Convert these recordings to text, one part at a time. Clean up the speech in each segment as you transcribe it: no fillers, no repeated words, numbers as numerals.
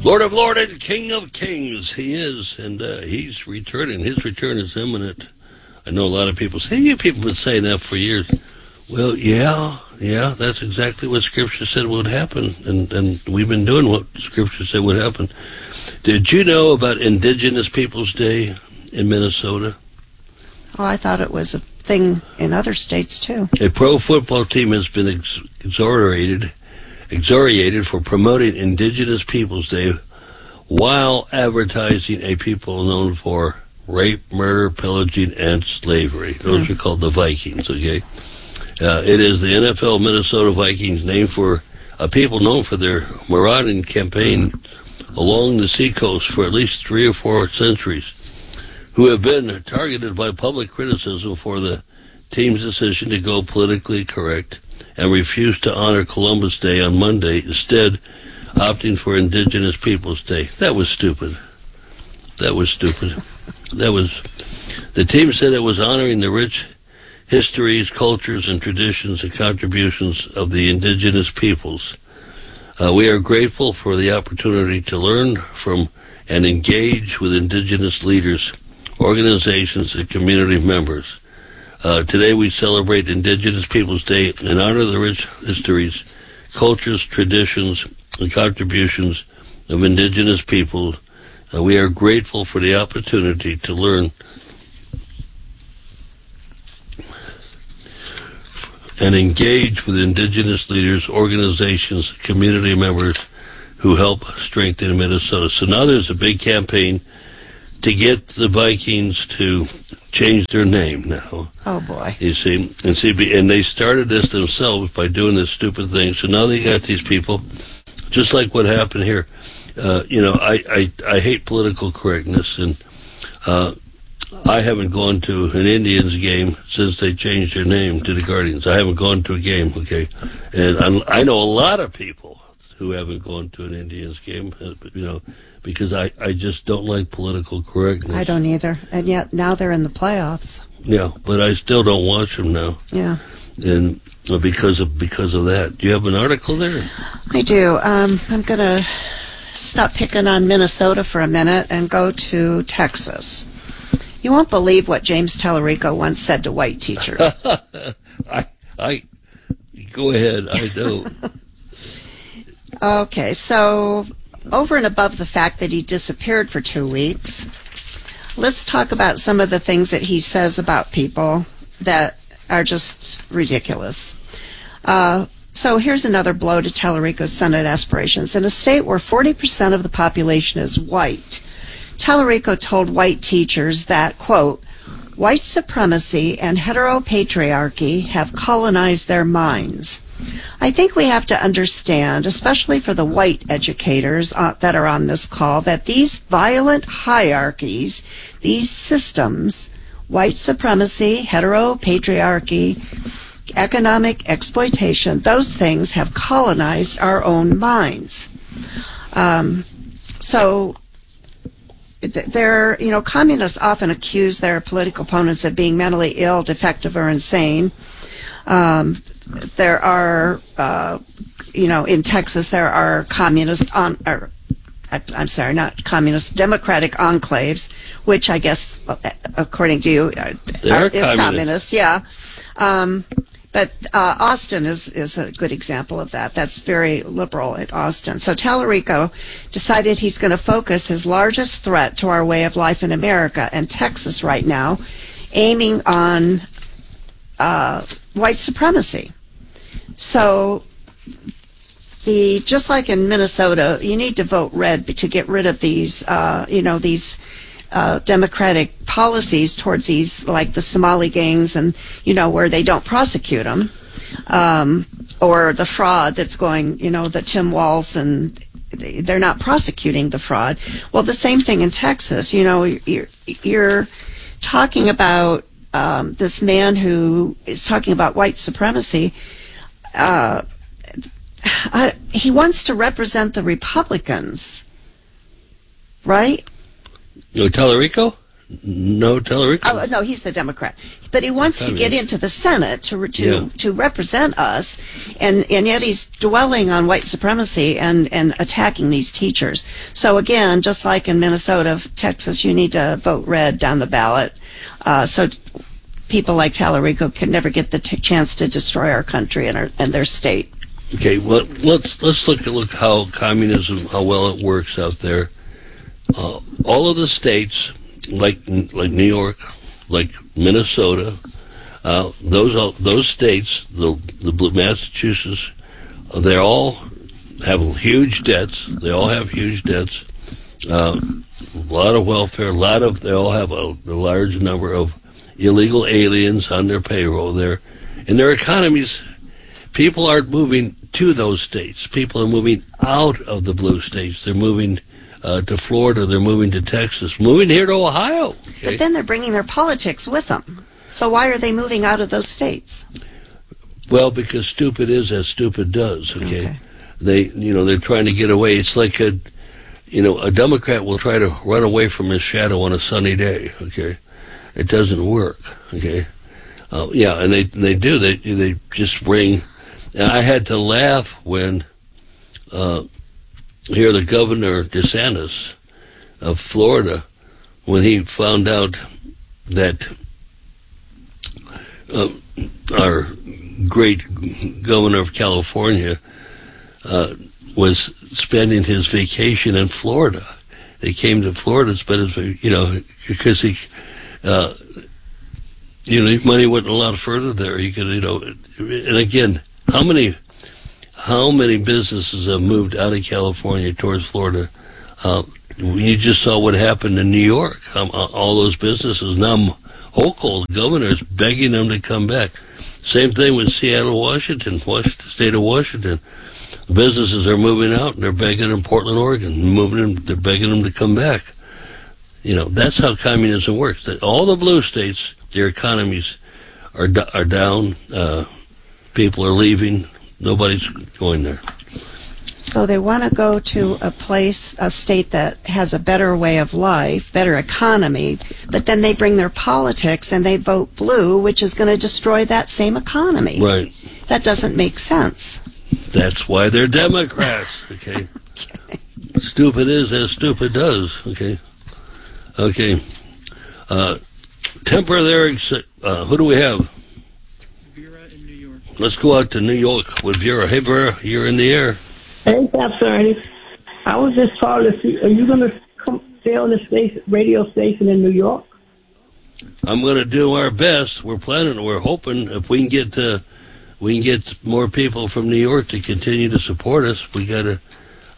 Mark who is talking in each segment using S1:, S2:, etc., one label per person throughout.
S1: Lord of Lords and King of Kings, he is, and he's returning. His return is imminent. I know a lot of people say, you people have been saying that for years. Well, yeah, that's exactly what Scripture said would happen, and we've been doing what Scripture said would happen. Did you know about Indigenous Peoples Day in Minnesota?
S2: Oh, I thought it was a thing in other states, too.
S1: A pro football team has been exonerated for promoting Indigenous Peoples Day while advertising a people known for rape, murder, pillaging, and slavery. Those are called the Vikings, okay? It is the NFL Minnesota Vikings, named for a people known for their marauding campaign along the seacoast for at least 3 or 4 centuries, who have been targeted by public criticism for the team's decision to go politically correct and refuse to honor Columbus Day on Monday, instead opting for Indigenous Peoples Day. That was stupid. The team said it was honoring the rich histories, cultures, and traditions and contributions of the indigenous peoples. We are grateful for the opportunity to learn from and engage with indigenous leaders, organizations, and community members. Today we celebrate Indigenous Peoples Day and honor the rich histories, cultures, traditions, and contributions of indigenous people. We are grateful for the opportunity to learn and engage with indigenous leaders, organizations, community members who help strengthen Minnesota. So now there's a big campaign to get the Vikings to change their name now.
S2: Oh, boy.
S1: You see, and they started this themselves by doing this stupid thing. So now they got these people, just like what happened here. I hate political correctness, and I haven't gone to an Indians game since they changed their name to the Guardians. I haven't gone to a game, okay? And I know a lot of people who haven't gone to an Indians game, because I just don't like political correctness.
S2: I don't either. And yet now they're in the playoffs.
S1: Yeah, but I still don't watch them now.
S2: Yeah.
S1: And because of that. Do you have an article there?
S2: I do. I'm going to stop picking on Minnesota for a minute and go to Texas. You won't believe what James Tallarico once said to white teachers.
S1: I go ahead. I know.
S2: Okay, so over and above the fact that he disappeared for 2 weeks, let's talk about some of the things that he says about people that are just ridiculous. So here's another blow to Tallarico's Senate aspirations. In a state where 40% of the population is white, Tallarico told white teachers that, quote, white supremacy and heteropatriarchy have colonized their minds. I think we have to understand, especially for the white educators that are on this call, that these violent hierarchies, these systems, white supremacy, heteropatriarchy, economic exploitation, those things have colonized our own minds. Communists often accuse their political opponents of being mentally ill, defective, or insane. There are, in Texas, there are democratic enclaves, which I guess, according to you, is communist. Yeah. But Austin is a good example of that. That's very liberal at Austin. So Tallarico decided he's going to focus his largest threat to our way of life in America and Texas right now, aiming on white supremacy. So just like in Minnesota, you need to vote red to get rid of these, democratic policies towards these, like the Somali gangs, and where they don't prosecute them, or the fraud that's going, the Tim Walz, and they're not prosecuting the fraud. Well, the same thing in Texas. You're talking about this man who is talking about white supremacy. He wants to represent the Republicans, right?
S1: Tallarico? No, Tellerico.
S2: Oh, no, he's the Democrat. But he wants to get into the Senate to represent us, and yet he's dwelling on white supremacy and attacking these teachers. So again, just like in Minnesota, Texas, you need to vote red down the ballot. So people like Tallarico can never get the chance to destroy our country and their state.
S1: Okay, well, let's look how communism, how well it works out there. All of the states, like New York, like Minnesota, those states, the Massachusetts, they all have huge debts. They all have huge debts. A lot of welfare. They all have a large number of illegal aliens on their payroll there, and their economies. People aren't moving to those states. People are moving out of the blue states. They're moving to Florida. They're moving to Texas. Moving here to Ohio. Okay?
S2: But then they're bringing their politics with them. So why are they moving out of those states?
S1: Well, because stupid is as stupid does. Okay. They're trying to get away. It's like a Democrat will try to run away from his shadow on a sunny day. Okay. It doesn't work. Okay. And they do. They just bring. And I had to laugh when here the governor DeSantis of Florida, when he found out that our great governor of California was spending his vacation in Florida. They came to Florida to spend his, because he. Money went a lot further there. You could, and again, how many businesses have moved out of California towards Florida? You just saw what happened in New York. All those businesses now, Hochul, the governor, is begging them to come back. Same thing with Seattle, Washington, state of Washington. Businesses are moving out, and they're begging them. Portland, Oregon, they're begging them to come back. That's how communism works. All the blue states, their economies are down. People are leaving. Nobody's going there.
S2: So they want to go to a state that has a better way of life, better economy, but then they bring their politics and they vote blue, which is going to destroy that same economy.
S1: Right.
S2: That doesn't make sense.
S1: That's why they're Democrats. Okay. Stupid is as stupid does. Okay. Okay. Temper there. Who do we have?
S3: Vera in New York.
S1: Let's go out to New York with Vera. Hey, Vera, you're in the air.
S4: Hey, Pastor Ernie. I was just calling to see, are you going to stay on the radio station in New York?
S1: I'm going to do our best. We're hoping if we can get more people from New York to continue to support us. We got to,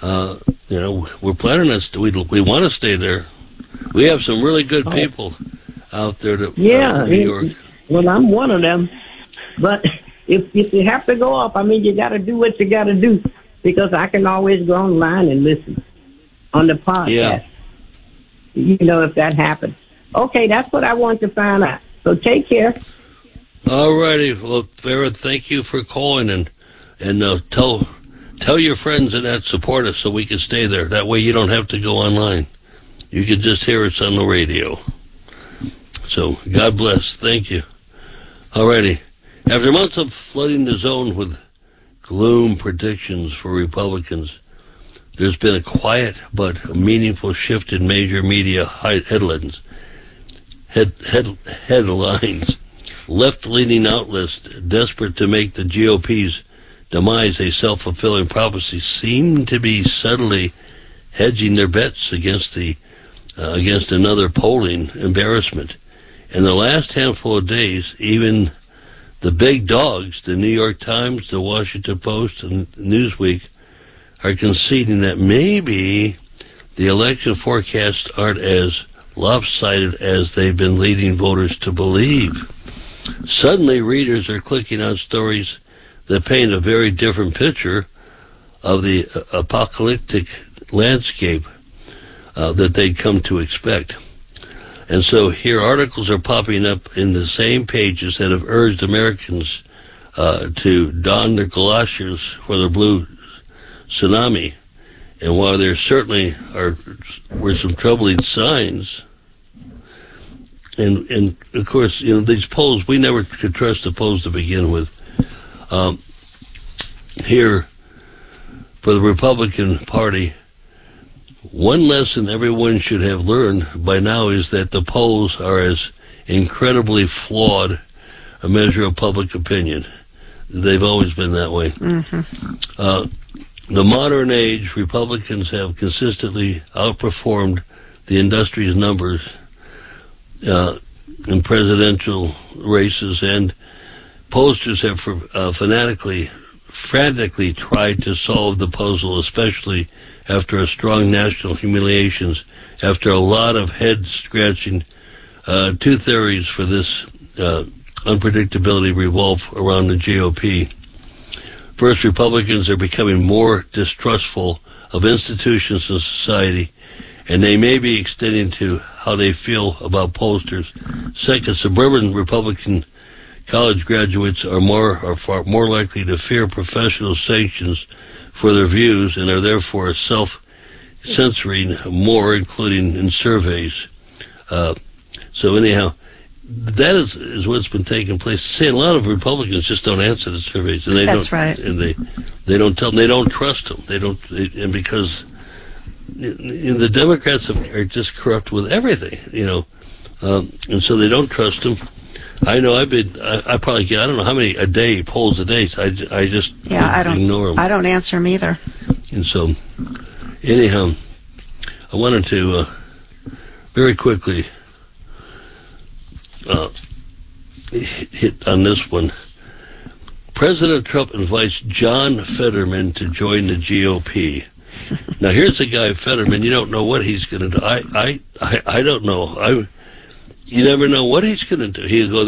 S1: we're planning on, we want to stay there. We have some really good people out there in New York.
S4: Well, I'm one of them. But if you have to go up, you got to do what you got to do, because I can always go online and listen on the podcast. Yeah. If that happens. Okay, that's what I want to find out. So take care.
S1: All righty. Well, Vera, thank you for calling, and tell your friends that support us so we can stay there. That way you don't have to go online. You can just hear us on the radio. So, God bless. Thank you. Alrighty. After months of flooding the zone with gloom predictions for Republicans, there's been a quiet but meaningful shift in major media headlines. Headlines. Left-leaning outlets desperate to make the GOP's demise a self-fulfilling prophecy seem to be subtly hedging their bets against another polling embarrassment. In the last handful of days, even the big dogs, the New York Times, the Washington Post, and Newsweek, are conceding that maybe the election forecasts aren't as lopsided as they've been leading voters to believe. Suddenly, readers are clicking on stories that paint a very different picture of the apocalyptic landscape that they'd come to expect. And so here articles are popping up in the same pages that have urged Americans to don their galoshes for the blue tsunami. And while there certainly were some troubling signs, and of course, these polls, we never could trust the polls to begin with. Here, for the Republican Party, one lesson everyone should have learned by now is that the polls are as incredibly flawed a measure of public opinion. They've always been that way. The modern age, Republicans have consistently outperformed the industry's numbers in presidential races, and pollsters have frantically tried to solve the puzzle, especially after a strong national humiliations, after a lot of head-scratching. Two theories for this unpredictability revolve around the GOP. First, Republicans are becoming more distrustful of institutions in society, and they may be extending to how they feel about pollsters. Second, suburban Republican college graduates are far more likely to fear professional sanctions for their views and are therefore self-censoring more, including in surveys. So anyhow, that is what's been taking place. Saying a lot of Republicans just don't answer the surveys, and
S2: That's right.
S1: And they don't tell them, they don't trust them. And because the Democrats are just corrupt with everything, and so they don't trust them. I know I probably get, I don't know how many polls a day. So I just ignore them.
S2: I don't answer them either.
S1: And so, anyhow, I wanted to very quickly hit on this one. President Trump invites John Fetterman to join the GOP. Now, here's the guy, Fetterman. You don't know what he's going to do. I don't know. You never know what he's going to do. He'll go